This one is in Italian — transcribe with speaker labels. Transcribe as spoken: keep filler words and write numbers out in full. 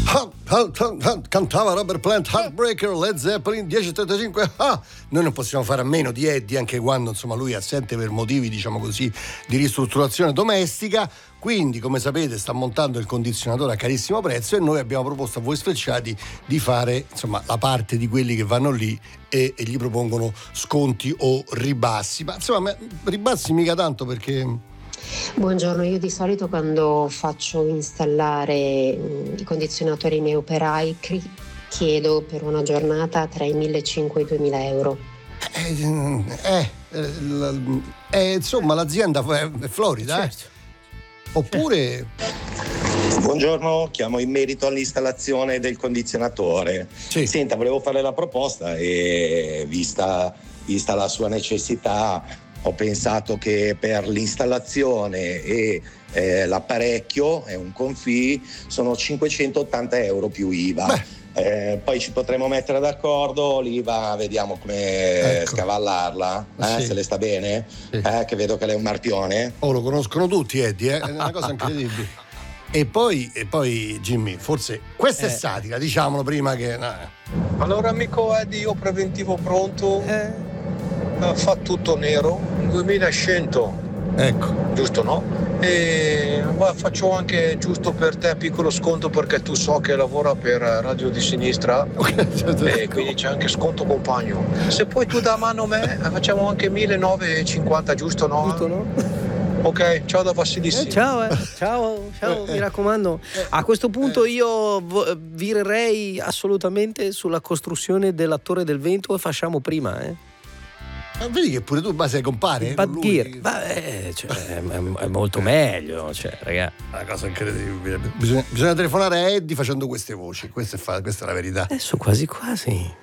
Speaker 1: cantava Robert Plant, Heartbreaker, Led Zeppelin, dieci e trentacinque. Ah, noi non possiamo fare a meno di Eddie, anche quando insomma lui è assente per motivi, diciamo così, di ristrutturazione domestica. Quindi, come sapete, sta montando il condizionatore a carissimo prezzo e noi abbiamo proposto a voi sfrecciati di fare insomma la parte di quelli che vanno lì e, e gli propongono sconti o ribassi. Ma insomma, ribassi mica tanto, perché...
Speaker 2: Buongiorno, io di solito quando faccio installare i condizionatori ai miei operai chiedo per una giornata tra i millecinquecento e i duemila euro.
Speaker 1: Eh, eh, eh, eh, insomma l'azienda è Florida, certo. eh? Oppure...
Speaker 3: Buongiorno, chiamo in merito all'installazione del condizionatore.
Speaker 1: Sì.
Speaker 3: Senta, volevo fare la proposta e vista, vista la sua necessità ho pensato che per l'installazione e eh, l'apparecchio è un confì, sono cinquecentottanta euro più I V A. Eh, poi ci potremo mettere d'accordo, l'I V A vediamo come ecco. scavallarla, eh,
Speaker 1: sì.
Speaker 3: se le sta bene, sì. eh, che vedo che lei è un marpione.
Speaker 1: Oh, lo conoscono tutti Eddie, eh? È una cosa incredibile. E poi, e poi Jimmy, forse questa eh. è satira, diciamolo prima che... No.
Speaker 4: Allora amico Eddie, io preventivo pronto, eh. fa tutto nero, duemilacento, ecco, giusto no? E ma faccio anche giusto per te piccolo sconto perché tu so che lavora per Radio di Sinistra e quindi c'è anche sconto compagno. Se poi tu dà mano a me facciamo anche millenovecentocinquanta, giusto no?
Speaker 5: Giusto no?
Speaker 4: Ok, ciao da Vassilissimo.
Speaker 5: Eh, ciao, eh. ciao, ciao, mi raccomando. A questo punto io virerei assolutamente sulla costruzione della Torre del Vento e facciamo prima, eh.
Speaker 1: Ma vedi che pure tu ma sei compare?
Speaker 5: Bad Gear, Beh, cioè, è, è molto meglio, cioè, ragazzi.
Speaker 1: Una cosa incredibile. Bisogna, bisogna telefonare a Eddie facendo queste voci, questa è, fa, questa è la verità.
Speaker 5: Adesso quasi quasi.